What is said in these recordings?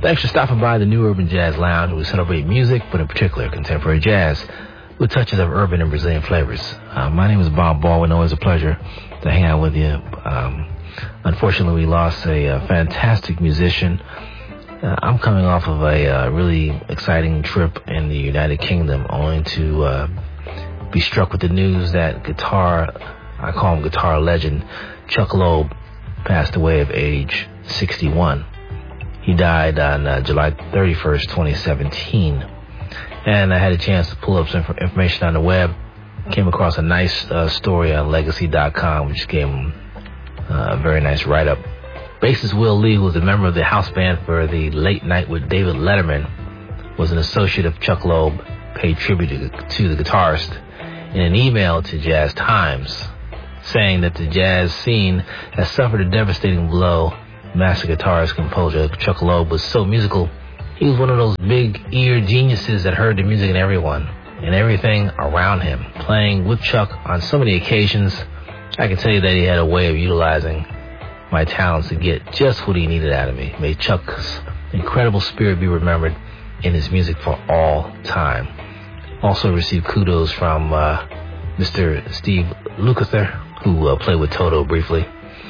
Thanks for stopping by the New Urban Jazz Lounge, where we celebrate music, but in particular contemporary jazz, with touches of urban and Brazilian flavors. My name is Bob Baldwin. Always a pleasure to hang out with you. Unfortunately, we lost a fantastic musician. I'm coming off of a really exciting trip in the United Kingdom, only to be struck with the news that I call him guitar legend, Chuck Loeb, passed away of age 61. He died on July 31st, 2017. And I had a chance to pull up some information on the web. Came across a nice story on Legacy.com, which gave him a very nice write-up. Bassist Will Lee, who was a member of the house band for the Late Night with David Letterman, was an associate of Chuck Loeb, paid tribute to the guitarist in an email to Jazz Times, saying that the jazz scene has suffered a devastating blow. Master guitarist, composer Chuck Loeb was so musical. He was one of those big ear geniuses that heard the music in everyone and everything around him. Playing with Chuck on so many occasions, I can tell you that he had a way of utilizing my talents to get just what he needed out of me. May Chuck's incredible spirit be remembered in his music for all time. Also received kudos from Mr. Steve Lukather, who played with Toto briefly.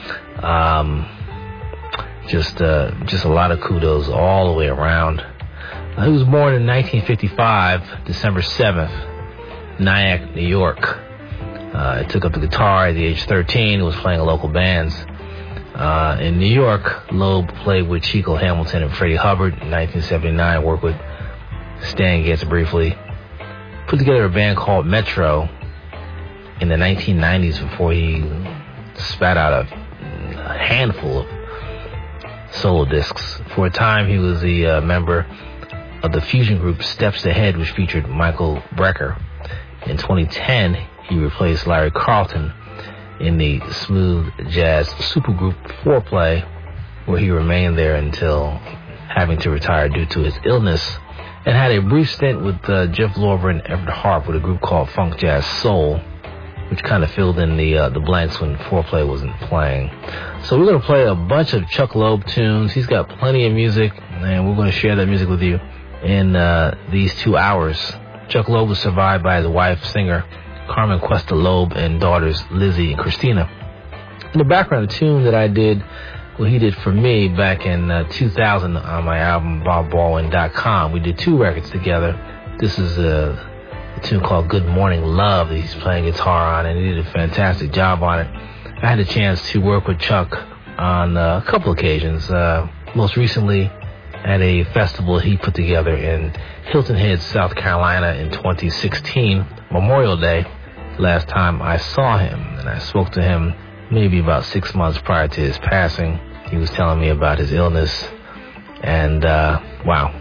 Just a lot of kudos all the way around. He was born in 1955, December 7th, Nyack, New York. He took up the guitar at the age 13, was playing in local bands. In New York, Loeb played with Chico Hamilton and Freddie Hubbard in 1979, worked with Stan Getz briefly. Put together a band called Metro in the 1990s before he spat out a handful of solo discs. For a time, he was the member of the fusion group Steps Ahead, which featured Michael Brecker. In 2010, he replaced Larry Carlton in the smooth jazz supergroup Foreplay, where he remained there until having to retire due to his illness, and had a brief stint with Jeff Lorber and Everett Harp with a group called Funk Jazz Soul, which kind of filled in the blanks when Foreplay wasn't playing. So we're going to play a bunch of Chuck Loeb tunes. He's got plenty of music, and we're going to share that music with you in these 2 hours. Chuck Loeb was survived by his wife, singer Carmen Cuesta Loeb, and daughters Lizzie and Christina. In the background, a tune that I did, well, he did for me back in 2000 on my album BobBaldwin.com. We did 2 records together. This is a tune called Good Morning Love that he's playing guitar on, and he did a fantastic job on it. I had a chance to work with Chuck on a couple occasions. Most recently at a festival he put together in Hilton Head, South Carolina in 2016, Memorial Day, last time I saw him. And I spoke to him maybe about 6 months prior to his passing. He was telling me about his illness, and wow,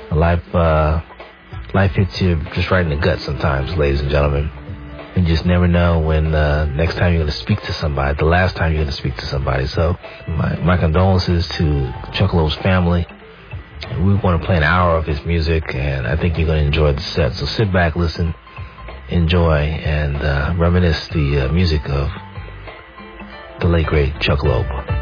life hits you just right in the gut sometimes, ladies and gentlemen. You just never know when next time you're going to speak to somebody, the last time you're going to speak to somebody. So my condolences to Chuck Loeb's family. We want to play an hour of his music, and I think you're going to enjoy the set. So sit back, listen, enjoy, and reminisce the music of the late, great Chuck Loeb.